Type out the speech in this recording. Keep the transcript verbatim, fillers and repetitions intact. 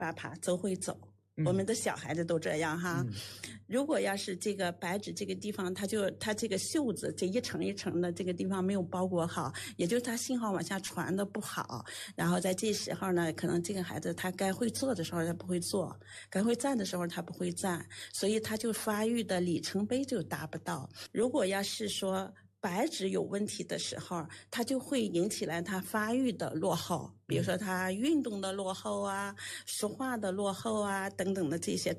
八爬走会走。我们的小孩子都这样哈、嗯、如果要是这个白指这个地方它就它这个袖子这一层一层的这个地方没有包裹好，也就是它信号往下传的不好，然后在这时候呢，可能这个孩子他该会坐的时候他不会坐，该会站的时候他不会站，所以他就发育的里程碑就达不到。如果要是说白指有问题的时候，它就会引起来它发育的落后，比如说它运动的落后啊，说话的落后啊等等的这些